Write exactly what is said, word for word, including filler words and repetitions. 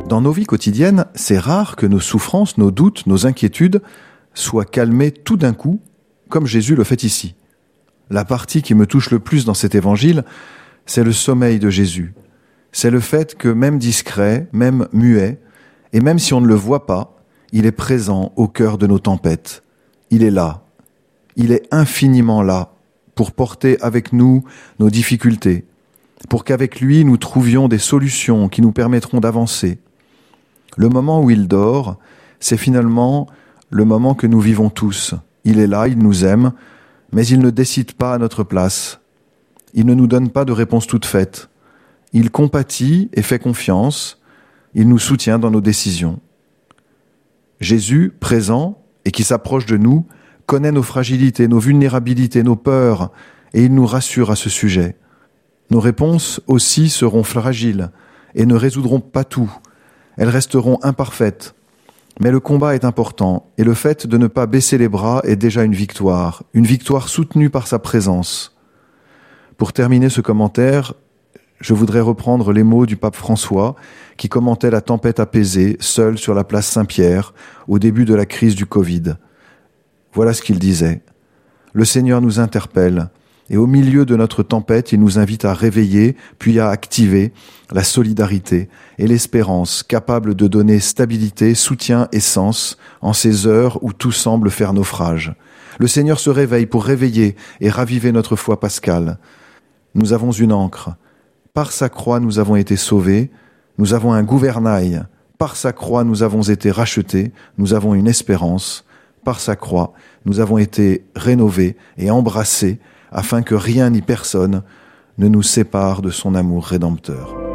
Dans nos vies quotidiennes, c'est rare que nos souffrances, nos doutes, nos inquiétudes soient calmées tout d'un coup, comme Jésus le fait ici. La partie qui me touche le plus dans cet évangile, c'est le sommeil de Jésus. C'est le fait que même discret, même muet, et même si on ne le voit pas, il est présent au cœur de nos tempêtes. Il est là. Il est infiniment là pour porter avec nous nos difficultés, pour qu'avec lui nous trouvions des solutions qui nous permettront d'avancer. Le moment où il dort, c'est finalement le moment que nous vivons tous. Il est là, il nous aime, mais il ne décide pas à notre place. Il ne nous donne pas de réponse toute faite. Il compatit et fait confiance. Il nous soutient dans nos décisions. Jésus, présent et qui s'approche de nous, connaît nos fragilités, nos vulnérabilités, nos peurs, et il nous rassure à ce sujet. Nos réponses aussi seront fragiles et ne résoudront pas tout. Elles resteront imparfaites. Mais le combat est important, et le fait de ne pas baisser les bras est déjà une victoire, une victoire soutenue par sa présence. Pour terminer ce commentaire, je voudrais reprendre les mots du pape François, qui commentait la tempête apaisée, seul sur la place Saint-Pierre, au début de la crise du Covid. Voilà ce qu'il disait. Le Seigneur nous interpelle, et au milieu de notre tempête, il nous invite à réveiller, puis à activer la solidarité et l'espérance capable de donner stabilité, soutien et sens en ces heures où tout semble faire naufrage. Le Seigneur se réveille pour réveiller et raviver notre foi pascale. Nous avons une ancre. Par sa croix, nous avons été sauvés. Nous avons un gouvernail. Par sa croix, nous avons été rachetés. Nous avons une espérance. Par sa croix, nous avons été rénovés et embrassés afin que rien ni personne ne nous sépare de son amour rédempteur.